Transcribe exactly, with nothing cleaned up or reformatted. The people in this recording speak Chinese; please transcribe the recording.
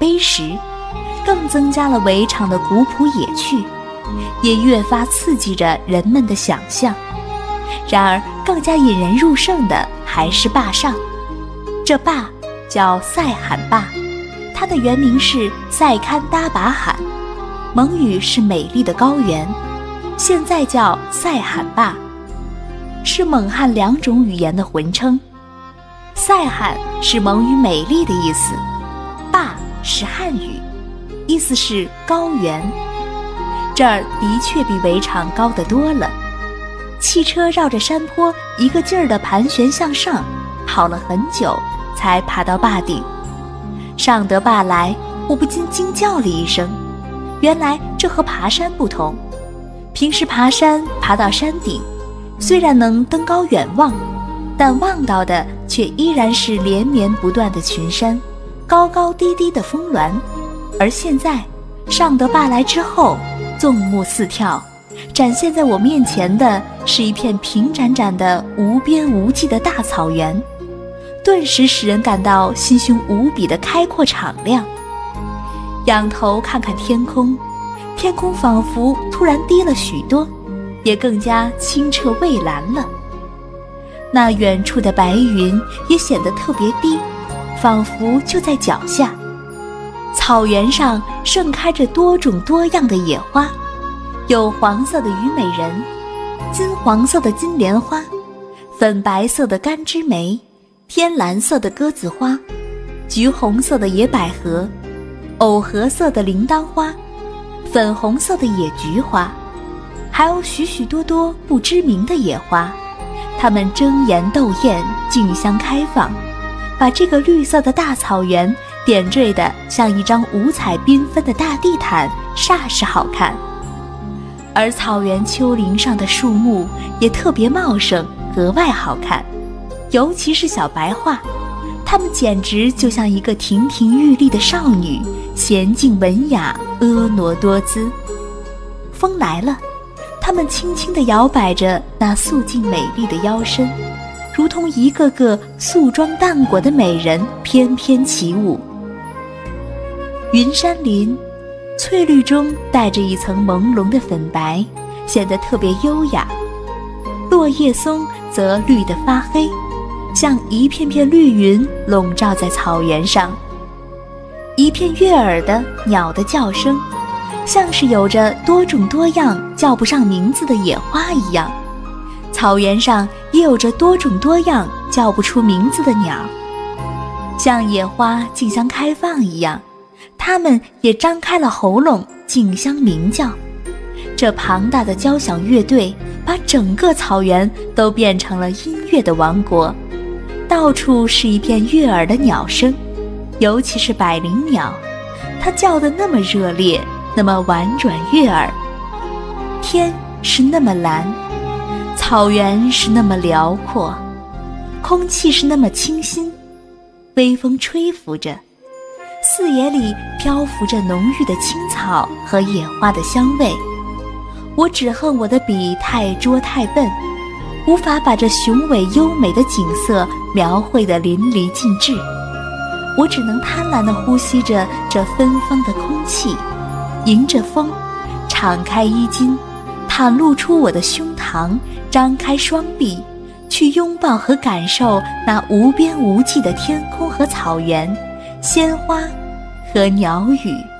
碑石，更增加了围场的古朴野趣，也越发刺激着人们的想象。然而更加引人入胜的还是坝上，这坝叫塞罕坝，它的原名是塞堪达拔罕，蒙语是美丽的高原，现在叫塞罕坝，是蒙汉两种语言的混称。塞罕是蒙语美丽的意思，坝是汉语，意思是高原。这儿的确比围场高得多了，汽车绕着山坡一个劲儿地盘旋向上，跑了很久才爬到坝顶。上得坝来，我不禁惊叫了一声，原来这和爬山不同。平时爬山爬到山顶，虽然能登高远望，但望到的却依然是连绵不断的群山，高高低低的峰峦。而现在上得坝来之后，纵目四眺，展现在我面前的是一片平展展的无边无际的大草原，顿时使人感到心胸无比的开阔敞亮。仰头看看天空，天空仿佛突然低了许多，也更加清澈蔚蓝了。那远处的白云也显得特别低，仿佛就在脚下。草原上盛开着多种多样的野花，有黄色的虞美人，金黄色的金莲花，粉白色的干枝梅，天蓝色的鸽子花，橘红色的野百合，藕荷色的铃铛花，粉红色的野菊花，还有许许多多不知名的野花，它们争妍斗艳，竞相开放，把这个绿色的大草原点缀得像一张五彩缤纷的大地毯，煞是好看。而草原丘陵上的树木也特别茂盛，格外好看，尤其是小白桦，它们简直就像一个亭亭玉立的少女，娴静文雅，婀娜多姿。风来了，它们轻轻地摇摆着那素净美丽的腰身，如同一个个素妆淡裹的美人翩翩起舞。云山林翠绿中带着一层朦胧的粉白，显得特别优雅。落叶松则绿得发黑，像一片片绿云笼罩在草原上。一片悦耳的鸟的叫声，像是有着多种多样叫不上名字的野花一样。草原上也有着多种多样叫不出名字的鸟，像野花竞相开放一样，它们也张开了喉咙竞相鸣叫。这庞大的交响乐队把整个草原都变成了音乐的王国，到处是一片悦耳的鸟声，尤其是百灵鸟，它叫得那么热烈，那么婉转悦耳。天是那么蓝，草原是那么辽阔，空气是那么清新，微风吹拂着，四野里漂浮着浓郁的青草和野花的香味。我只恨我的笔太拙太笨，无法把这雄伟优美的景色描绘得淋漓尽致。我只能贪婪地呼吸着这芬芳的空气，迎着风，敞开衣襟，袒露出我的胸膛，张开双臂，去拥抱和感受那无边无际的天空和草原，鲜花和鸟语。